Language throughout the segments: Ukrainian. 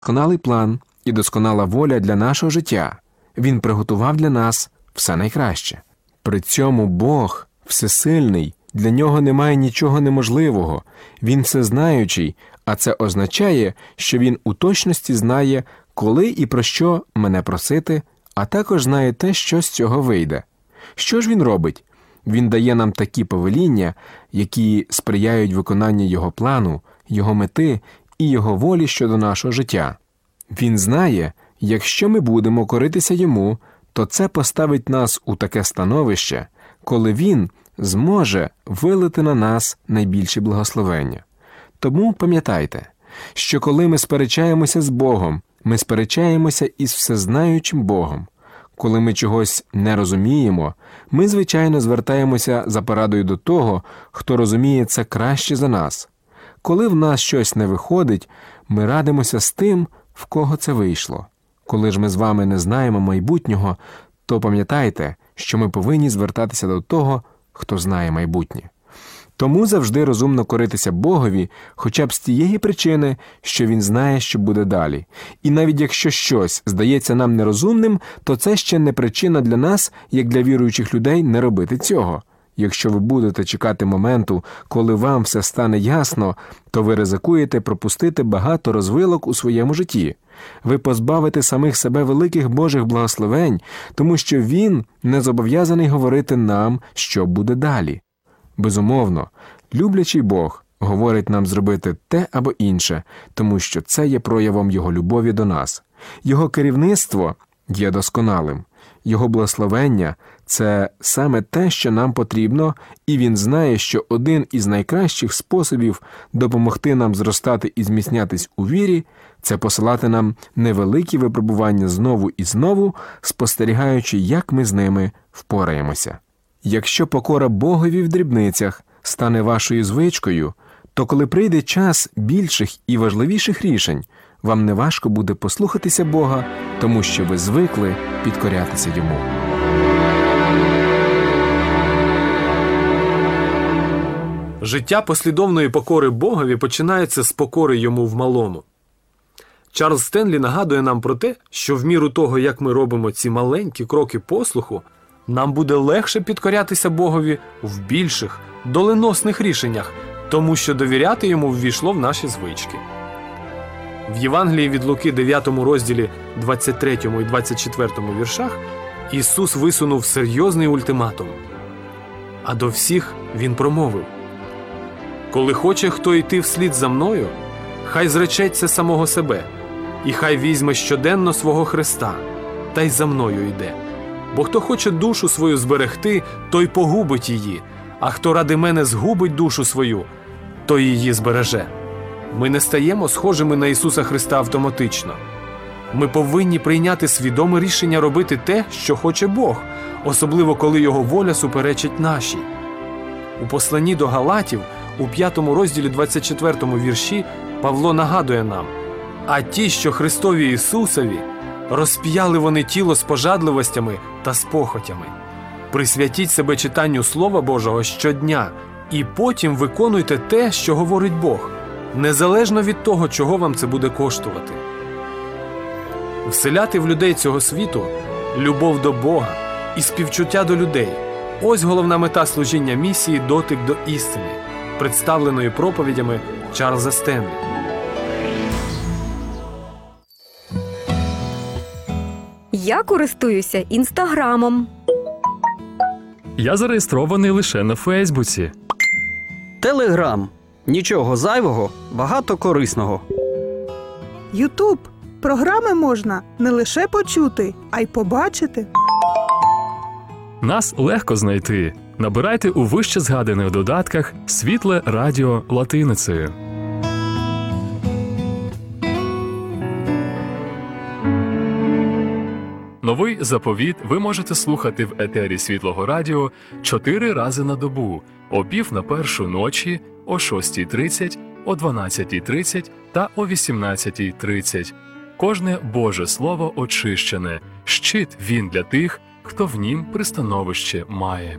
досконалий план і досконала воля для нашого життя. Він приготував для нас все найкраще. При цьому Бог всесильний, для нього немає нічого неможливого. Він всезнаючий, а це означає, що він у точності знає, коли і про що мене просити, а також знає те, що з цього вийде. Що ж він робить? Він дає нам такі повеління, які сприяють виконанню його плану, його мети і його волі щодо нашого життя. Він знає, якщо ми будемо коритися йому, то це поставить нас у таке становище, коли він зможе вилити на нас найбільші благословення. Тому пам'ятайте, що коли ми сперечаємося з Богом, ми сперечаємося із всезнаючим Богом. Коли ми чогось не розуміємо, ми, звичайно, звертаємося за порадою до того, хто розуміє це краще за нас. Коли в нас щось не виходить, ми радимося з тим, в кого це вийшло. Коли ж ми з вами не знаємо майбутнього, то пам'ятайте, що ми повинні звертатися до того, хто знає майбутнє. Тому завжди розумно коритися Богові, хоча б з тієї причини, що Він знає, що буде далі. І навіть якщо щось здається нам нерозумним, то це ще не причина для нас, як для віруючих людей, не робити цього. Якщо ви будете чекати моменту, коли вам все стане ясно, то ви ризикуєте пропустити багато розвилок у своєму житті. Ви позбавите самих себе великих Божих благословень, тому що Він не зобов'язаний говорити нам, що буде далі. Безумовно, люблячий Бог говорить нам зробити те або інше, тому що це є проявом Його любові до нас. Його керівництво є досконалим. Його благословення – це саме те, що нам потрібно, і Він знає, що один із найкращих способів допомогти нам зростати і зміцнятись у вірі – це посилати нам невеликі випробування знову і знову, спостерігаючи, як ми з ними впораємося. Якщо покора Богові в дрібницях стане вашою звичкою, то коли прийде час більших і важливіших рішень, вам не важко буде послухатися Бога, тому що ви звикли підкорятися Йому. Життя послідовної покори Богові починається з покори Йому в малому. Чарльз Стенлі нагадує нам про те, що в міру того, як ми робимо ці маленькі кроки послуху, нам буде легше підкорятися Богові в більших, доленосних рішеннях, тому що довіряти Йому ввійшло в наші звички. В Євангелії від Луки 9 розділі 23 і 24 віршах Ісус висунув серйозний ультиматум. А до всіх Він промовив: «Коли хоче хто йти вслід за мною, хай зречеться самого себе, і хай візьме щоденно свого хреста, та й за мною йде. Бо хто хоче душу свою зберегти, той погубить її, а хто ради мене згубить душу свою, той її збереже». Ми не стаємо схожими на Ісуса Христа автоматично. Ми повинні прийняти свідоме рішення робити те, що хоче Бог, особливо коли Його воля суперечить нашій. У посланні до Галатів, у 5 розділі 24 вірші, Павло нагадує нам: «А ті, що Христові Ісусові, розп'яли вони тіло з пожадливостями та з похотями. Присвятіть себе читанню Слова Божого щодня, і потім виконуйте те, що говорить Бог, незалежно від того, чого вам це буде коштувати». Вселяти в людей цього світу любов до Бога і співчуття до людей – ось головна мета служіння місії «Дотик до істини», представленої проповідями Чарльза Стенлі. Я користуюся Інстаграмом. Я зареєстрований лише на Фейсбуці. Телеграм. Нічого зайвого, багато корисного. Ютуб. Програми можна не лише почути, а й побачити. Нас легко знайти. Набирайте у вище згаданих додатках «Світле радіо» латиницею. Новий заповіт ви можете слухати в етері Світлого радіо 4 рази на добу, о 1:15 ночі, о 6:30, о 12:30 та о 18:30. Кожне Боже Слово очищене, щит він для тих, хто в нім пристановище має.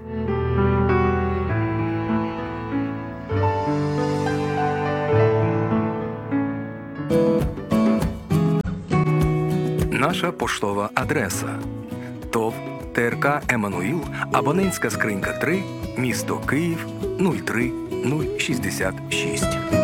Наша поштова адреса: ТОВ ТРК «Еммануїл», абонентська скринька 3, місто Київ 03066.